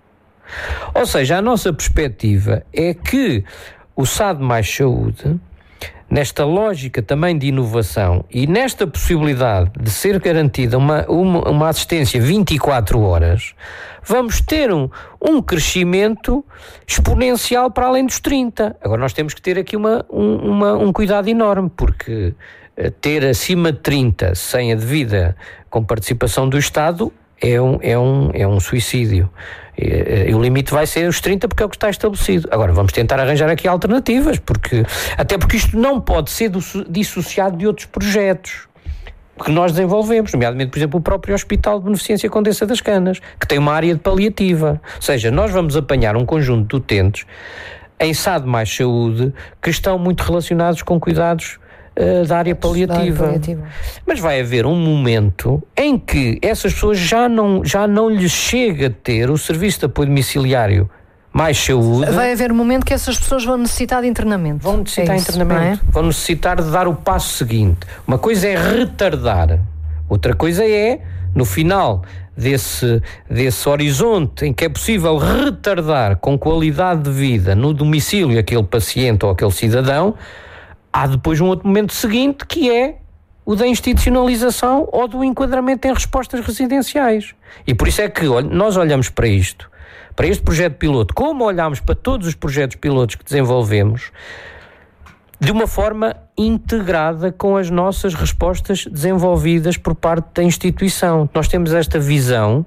[SPEAKER 1] Ou seja, a nossa perspectiva é que o S A D mais saúde, nesta lógica também de inovação e nesta possibilidade de ser garantida uma, uma, uma assistência vinte e quatro horas, vamos ter um, um crescimento exponencial para além dos trinta. Agora nós temos que ter aqui uma, um, uma, um cuidado enorme, porque ter acima de trinta sem a devida com participação do Estado é um, é um, é um suicídio. E, e o limite vai ser os trinta porque é o que está estabelecido. Agora vamos tentar arranjar aqui alternativas, porque, até porque isto não pode ser do, dissociado de outros projetos que nós desenvolvemos, nomeadamente, por exemplo, o próprio Hospital de Beneficência Condessa das Canas, que tem uma área de paliativa. Ou seja, nós vamos apanhar um conjunto de utentes em S A D mais saúde que estão muito relacionados com cuidados da área paliativa. paliativa. Mas vai haver um momento em que essas pessoas já não, já não lhes chega a ter o serviço de apoio domiciliário mais saúde.
[SPEAKER 2] Vai haver um momento que essas pessoas vão necessitar de internamento.
[SPEAKER 1] Vão necessitar
[SPEAKER 2] é
[SPEAKER 1] de
[SPEAKER 2] isso,
[SPEAKER 1] internamento. É? Vão necessitar de dar o passo seguinte. Uma coisa é retardar. Outra coisa é, no final desse, desse horizonte em que é possível retardar com qualidade de vida no domicílio aquele paciente ou aquele cidadão, há depois um outro momento seguinte, que é o da institucionalização ou do enquadramento em respostas residenciais. E por isso é que nós olhamos para isto, para este projeto piloto, como olhamos para todos os projetos pilotos que desenvolvemos, de uma forma integrada com as nossas respostas desenvolvidas por parte da instituição. Nós temos esta visão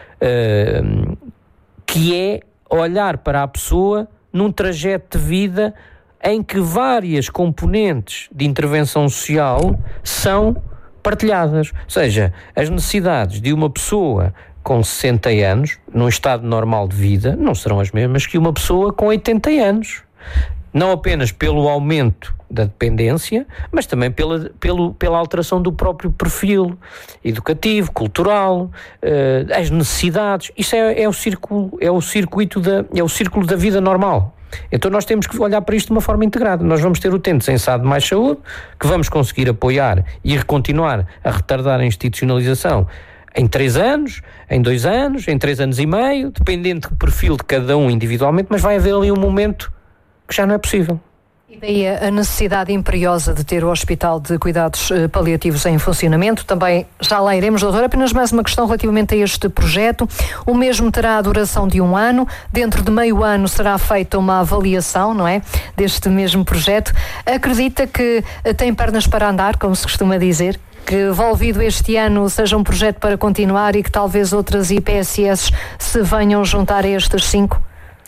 [SPEAKER 1] uh, que é olhar para a pessoa num trajeto de vida em que várias componentes de intervenção social são partilhadas. Ou seja, as necessidades de uma pessoa com sessenta anos, num estado normal de vida, não serão as mesmas que uma pessoa com oitenta anos. Não apenas pelo aumento da dependência, mas também pela, pelo, pela alteração do próprio perfil educativo, cultural, uh, as necessidades. Isso é, é, o círculo, é, o circuito da, é o círculo da vida normal. Então nós temos que olhar para isto de uma forma integrada. Nós vamos ter utentes em S A D mais saúde, que vamos conseguir apoiar e continuar a retardar a institucionalização em três anos, em dois anos, em três anos e meio, dependendo do perfil de cada um individualmente, mas vai haver ali um momento que já não é possível.
[SPEAKER 2] E daí a necessidade imperiosa de ter o Hospital de Cuidados Paliativos em funcionamento. Também já lá iremos, doutor. Apenas mais uma questão relativamente a este projeto. O mesmo terá a duração de um ano. Dentro de meio ano será feita uma avaliação, não é? Deste mesmo projeto. Acredita que tem pernas para andar, como se costuma dizer? Que, envolvido este ano, seja um projeto para continuar e que talvez outras I P S S se venham juntar a estes cinco?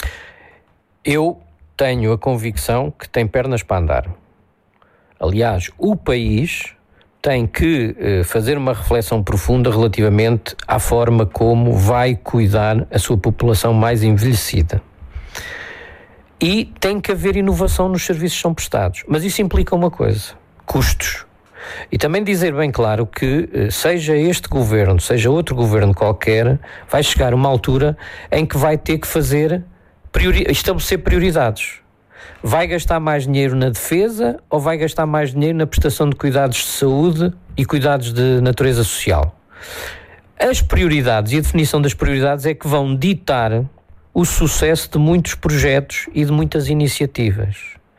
[SPEAKER 1] Eu tenho a convicção que tem pernas para andar. Aliás, o país tem que eh, fazer uma reflexão profunda relativamente à forma como vai cuidar a sua população mais envelhecida. E tem que haver inovação nos serviços que são prestados. Mas isso implica uma coisa: custos. E também dizer bem claro que, seja este governo, seja outro governo qualquer, vai chegar uma altura em que vai ter que fazer, priori- estabelecer prioridades. Vai gastar mais dinheiro na defesa ou vai gastar mais dinheiro na prestação de cuidados de saúde e cuidados de natureza social? As prioridades e a definição das prioridades é que vão ditar o sucesso de muitos projetos e de muitas iniciativas.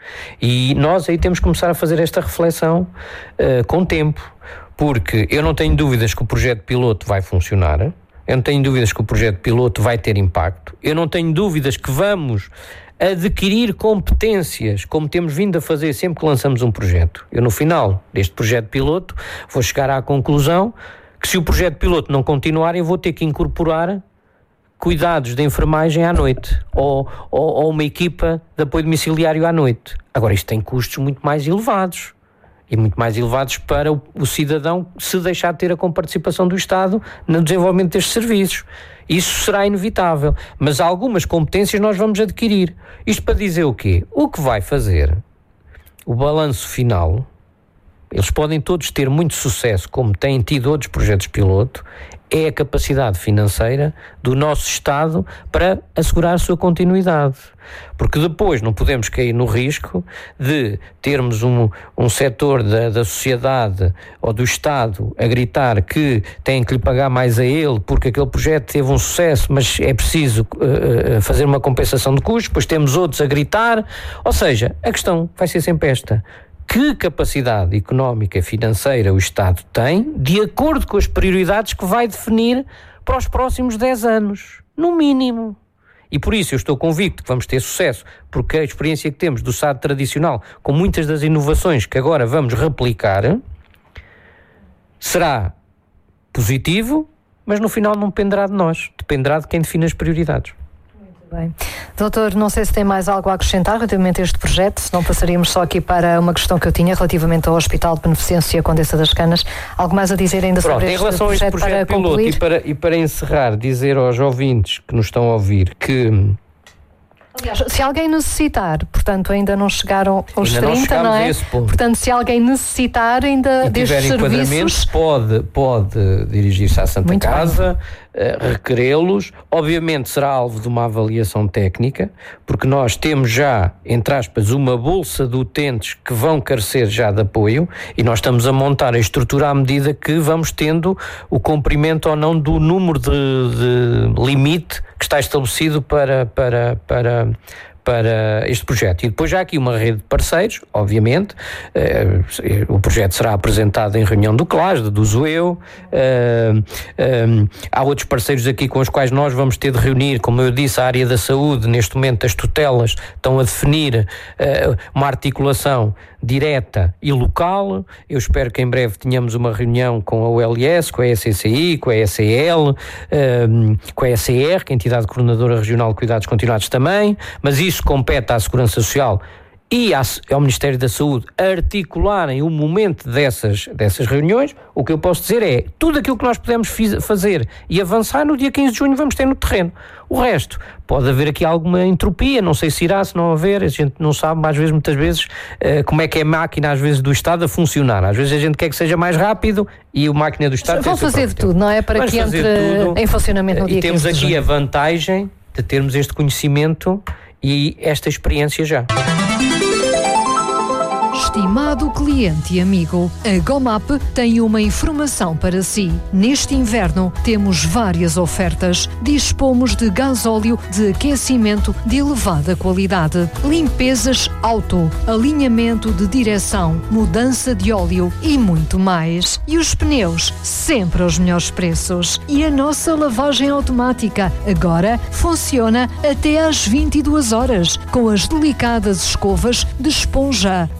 [SPEAKER 1] E nós aí temos que começar a fazer esta reflexão uh, com tempo, porque eu não tenho dúvidas que o projeto piloto vai funcionar, eu não tenho dúvidas que o projeto piloto vai ter impacto, eu não tenho dúvidas que vamos adquirir competências, como temos vindo a fazer sempre que lançamos um projeto. Eu, no final deste projeto piloto, vou chegar à conclusão que, se o projeto piloto não continuar, eu vou ter que incorporar cuidados de enfermagem à noite ou, ou, ou uma equipa de apoio domiciliário à noite. Agora, isto tem custos muito mais elevados e muito mais elevados para o, o cidadão se deixar de ter a comparticipação do Estado no desenvolvimento destes serviços. Isso será inevitável, mas algumas competências nós vamos adquirir. Isto para dizer o quê? O que vai fazer o balanço final, eles podem todos ter muito sucesso, como têm tido outros projetos piloto, é a capacidade financeira do nosso Estado para assegurar a sua continuidade. Porque depois não podemos cair no risco de termos um, um setor da, da sociedade ou do Estado a gritar que têm que lhe pagar mais a ele porque aquele projeto teve um sucesso, mas é preciso uh, fazer uma compensação de custos, depois temos outros a gritar. Ou seja, a questão vai ser sempre esta: que capacidade económica e financeira o Estado tem, de acordo com as prioridades que vai definir para os próximos dez anos, no mínimo. E por isso eu estou convicto que vamos ter sucesso, porque a experiência que temos do S A D tradicional, com muitas das inovações que agora vamos replicar, será positivo, mas no final não dependerá de nós, dependerá de quem define as prioridades.
[SPEAKER 2] Bem. Doutor, não sei se tem mais algo a acrescentar relativamente a este projeto, se não passaríamos só aqui para uma questão que eu tinha relativamente ao Hospital de Beneficência Condessa das Canas. Algo mais a dizer ainda
[SPEAKER 1] Pronto,
[SPEAKER 2] sobre
[SPEAKER 1] este
[SPEAKER 2] este
[SPEAKER 1] projeto? Em relação
[SPEAKER 2] projeto,
[SPEAKER 1] a este projeto
[SPEAKER 2] para
[SPEAKER 1] piloto,
[SPEAKER 2] concluir?
[SPEAKER 1] e para, e para encerrar, dizer aos ouvintes que nos estão a ouvir que...
[SPEAKER 2] Aliás, se alguém necessitar, portanto ainda não chegaram aos
[SPEAKER 1] ainda
[SPEAKER 2] trinta, não,
[SPEAKER 1] não
[SPEAKER 2] é?
[SPEAKER 1] a esse ponto.
[SPEAKER 2] Portanto, se alguém necessitar ainda
[SPEAKER 1] e
[SPEAKER 2] destes
[SPEAKER 1] tiver enquadramento,
[SPEAKER 2] serviços...
[SPEAKER 1] pode, pode dirigir-se à Santa
[SPEAKER 2] Muito
[SPEAKER 1] Casa, uh, requerê-los. Obviamente será alvo de uma avaliação técnica, porque nós temos já, entre aspas, uma bolsa de utentes que vão carecer já de apoio, e nós estamos a montar a estrutura à medida que vamos tendo o cumprimento ou não do número de, de limite que está estabelecido para, para, para, para este projeto. E depois já há aqui uma rede de parceiros, obviamente. Eh, o projeto será apresentado em reunião do CLAS, do ZOEU. Eh, eh, há outros parceiros aqui com os quais nós vamos ter de reunir, como eu disse, a área da saúde. Neste momento as tutelas estão a definir eh, uma articulação direta e local. Eu espero que em breve tenhamos uma reunião com a U L S, com a S C C I, com a S E L, um, com a S E R, que é a Entidade Coordenadora Regional de Cuidados Continuados também, mas isso compete à Segurança Social e ao Ministério da Saúde articularem o momento dessas, dessas reuniões. O que eu posso dizer é, tudo aquilo que nós podemos fazer e avançar, no dia quinze de junho vamos ter no terreno. O resto, pode haver aqui alguma entropia, não sei se irá, se não haver, a gente não sabe, às vezes, muitas vezes, como é que é a máquina, às vezes, do Estado a funcionar. Às vezes a gente quer que seja mais rápido e a máquina do Estado...
[SPEAKER 2] Vão fazer de tudo, não é? Para que entre em funcionamento no dia quinze de junho.
[SPEAKER 1] E temos aqui a vantagem de termos este conhecimento e esta experiência já.
[SPEAKER 3] Estimado cliente e amigo, a Gomap tem uma informação para si. Neste inverno temos várias ofertas. Dispomos de gasóleo de aquecimento de elevada qualidade, limpezas auto, alinhamento de direção, mudança de óleo e muito mais. E os pneus, sempre aos melhores preços. E a nossa lavagem automática agora funciona até às vinte e duas horas, com as delicadas escovas de esponja. Cuide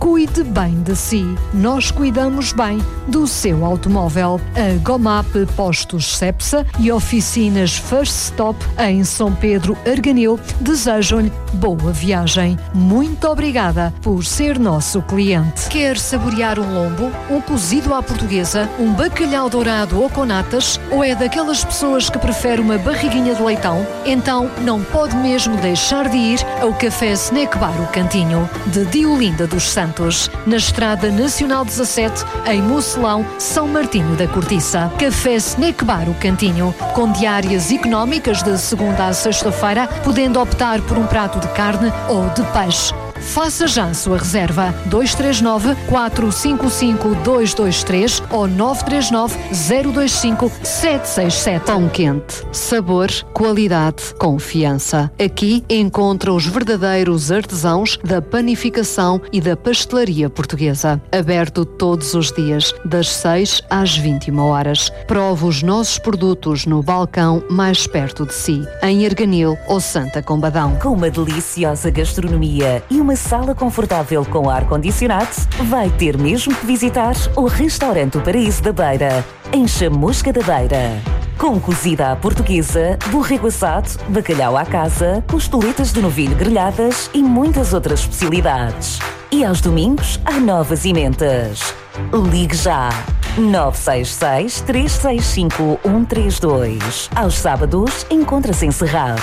[SPEAKER 3] bem de si. Nós cuidamos bem do seu automóvel. A Gomap Postos Cepsa e oficinas First Stop em São Pedro Arganil desejam-lhe boa viagem. Muito obrigada por ser nosso cliente. Quer saborear um lombo, um cozido à portuguesa, um bacalhau dourado ou com natas, ou é daquelas pessoas que prefere uma barriguinha de leitão? Então não pode mesmo deixar de ir ao Café Snack Bar O Cantinho, de Diolinda dos Santos, na Estrada Nacional dezassete, em Mocelão, São Martinho da Cortiça. Café Snack Bar O Cantinho, com diárias económicas de segunda a sexta-feira, podendo optar por um prato de carne ou de peixe. Faça já a sua reserva. dois três nove, quatro cinco cinco, dois dois três ou nove três nove, zero dois cinco, sete seis sete. Pão quente. Sabor, qualidade, confiança. Aqui encontra os verdadeiros artesãos da panificação e da pastelaria portuguesa. Aberto todos os dias, das seis às vinte e uma horas. Prove os nossos produtos no balcão mais perto de si, em Arganil ou Santa Combadão.
[SPEAKER 4] Com uma deliciosa gastronomia e uma sala confortável com ar-condicionado, vai ter mesmo que visitar o Restaurante O Paraíso da Beira, em Chamusca da Beira. Com cozida à portuguesa, borrego assado, bacalhau à casa, costeletas de novilho grelhadas e muitas outras especialidades. E aos domingos, há novas emendas. Ligue já! nove seis seis, três seis cinco, um três dois. Aos sábados, encontra-se encerrado.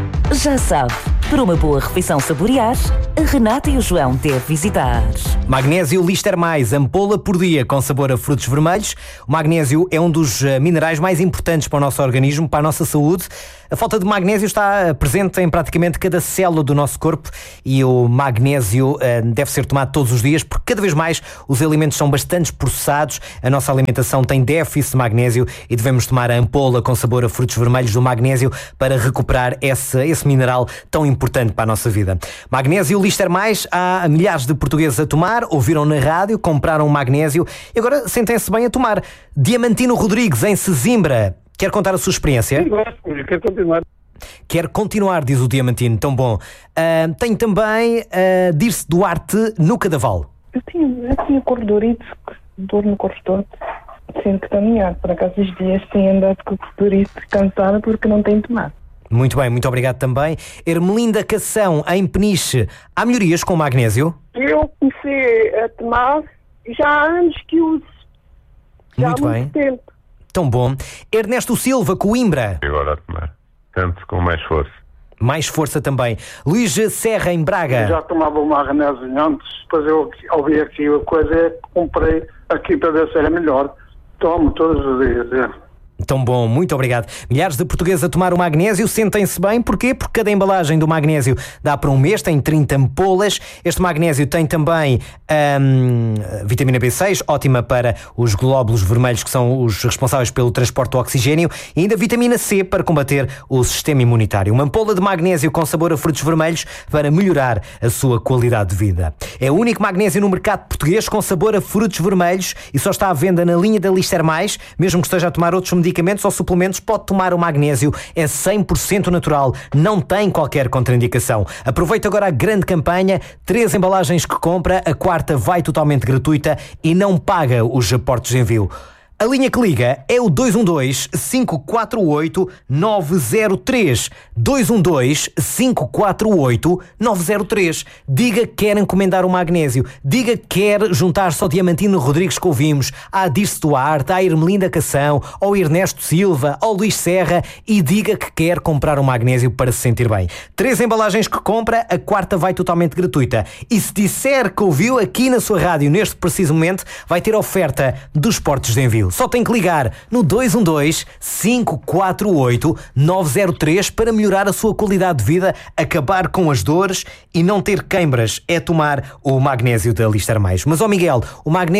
[SPEAKER 4] Já sabe, para uma boa refeição saborear, a Renata e o João devem visitar.
[SPEAKER 5] Magnésio Lister Mais, ampola por dia com sabor a frutos vermelhos. O magnésio é um dos minerais mais importantes para o nosso organismo, para a nossa saúde. A falta de magnésio está presente em praticamente cada célula do nosso corpo e o magnésio uh, deve ser tomado todos os dias porque cada vez mais os alimentos são bastante processados, a nossa alimentação tem déficit de magnésio e devemos tomar a ampola com sabor a frutos vermelhos do magnésio para recuperar esse, esse mineral tão importante para a nossa vida. Magnésio Lister Mais, há milhares de portugueses a tomar, ouviram na rádio, compraram magnésio e agora sentem-se bem a tomar. Diamantino Rodrigues, em Sesimbra. Quer contar a sua experiência?
[SPEAKER 6] Sim, gosto, quero continuar.
[SPEAKER 5] Quer continuar, diz o Diamantino, tão bom. Uh, tem também uh, Dirce Duarte no Cadaval.
[SPEAKER 7] Eu tinha, eu tinha corredorite, dor no corredor, sinto que caminhar. Por acaso, esses dias tenho andado com corredorite cansada porque não tenho tomado.
[SPEAKER 5] Muito bem, muito obrigado também. Ermelinda Cação, em Peniche. Há melhorias com magnésio?
[SPEAKER 8] Eu comecei a tomar já há anos que uso. Já
[SPEAKER 5] muito
[SPEAKER 8] há
[SPEAKER 5] bem.
[SPEAKER 8] muito tempo.
[SPEAKER 5] Tão bom. Ernesto Silva, Coimbra.
[SPEAKER 6] Agora a tomar. Tanto com mais força.
[SPEAKER 5] Mais força também. Luís Serra, em Braga.
[SPEAKER 9] Eu já tomava o magnésio antes, depois eu ouvi aqui a coisa, comprei aqui para ver se era melhor. Tomo todos os dias, é.
[SPEAKER 5] Tão bom, muito obrigado. Milhares de portugueses a tomar o magnésio, sentem-se bem, porquê? Porque cada embalagem do magnésio dá para um mês, tem trinta ampolas. Este magnésio tem também hum, vitamina B seis, ótima para os glóbulos vermelhos, que são os responsáveis pelo transporte do oxigênio, e ainda vitamina C para combater o sistema imunitário. Uma ampola de magnésio com sabor a frutos vermelhos para melhorar a sua qualidade de vida. É o único magnésio no mercado português com sabor a frutos vermelhos e só está à venda na linha da Lister Mais, mesmo que esteja a tomar outros medicamentos medicamentos ou suplementos, pode tomar o magnésio, é cem por cento natural, não tem qualquer contraindicação. Aproveita agora a grande campanha, três embalagens que compra, a quarta vai totalmente gratuita e não paga os aportes de envio. A linha que liga é o dois um dois, cinco quatro oito, nove zero três. dois um dois, cinco quatro oito, nove zero três. Diga que quer encomendar o magnésio. Diga que quer juntar-se ao Diamantino Rodrigues que ouvimos, à Dirce Duarte, à Ermelinda Cação, ao Ernesto Silva, ao Luís Serra e diga que quer comprar o magnésio para se sentir bem. Três embalagens que compra, a quarta vai totalmente gratuita. E se disser que ouviu aqui na sua rádio neste preciso momento, vai ter oferta dos portos de envio. Só tem que ligar no dois um dois, cinco quatro oito, nove zero três para melhorar a sua qualidade de vida, acabar com as dores e não ter queimbras. É tomar o magnésio da Lister Mais. Mas, ó Miguel, o magnésio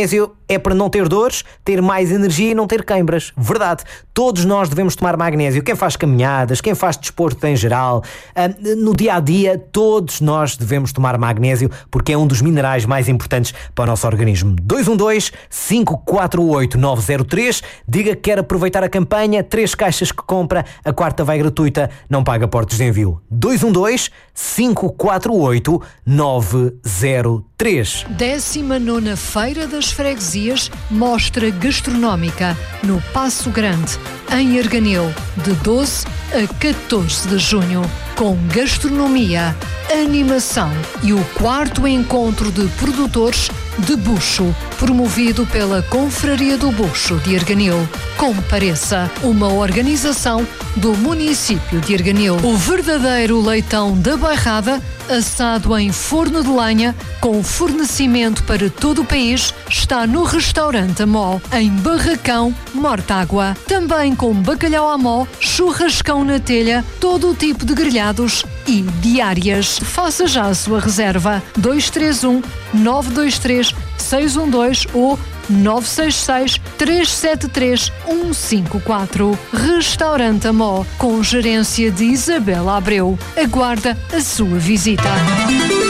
[SPEAKER 5] é para não ter dores, ter mais energia e não ter queimbras. Verdade. Todos nós devemos tomar magnésio. Quem faz caminhadas, quem faz desporto em geral, no dia a dia, todos nós devemos tomar magnésio porque é um dos minerais mais importantes para o nosso organismo. dois um dois, cinco quatro oito, nove zero três. Diga que quer aproveitar a campanha. Três caixas que compra, a quarta vai gratuita, não paga portos de envio. dois um dois, cinco quatro oito, nove zero três.
[SPEAKER 3] décima nona Feira das Freguesias, mostra gastronómica no Paço Grande, em Arganil, de doze a catorze de junho, com gastronomia, animação e o quarto encontro de produtores de bucho, promovido pela Confraria do Bucho de Arganil. Compareça, uma organização do município de Arganil. O verdadeiro leitão da Bairrada, assado em forno de lenha, com fornecimento para todo o país, está no restaurante Amó, em Barracão, Mortágua. Também com bacalhau à mó, churrascão na telha, todo o tipo de grelhados e diárias. Faça já a sua reserva. dois três um, nove dois três, seis um dois ou nove seis seis, três sete três, um cinco quatro. Restaurante Amó, com gerência de Isabela Abreu. Aguarda a sua visita.